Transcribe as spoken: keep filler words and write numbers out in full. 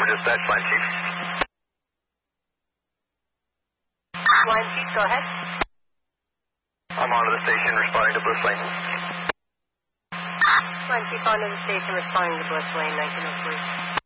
dispatch, Line Chief. Line Chief, go ahead. I'm on to the station responding to Bliss Lane. Line Chief, on to the station responding to Bliss Lane, nineteen oh three.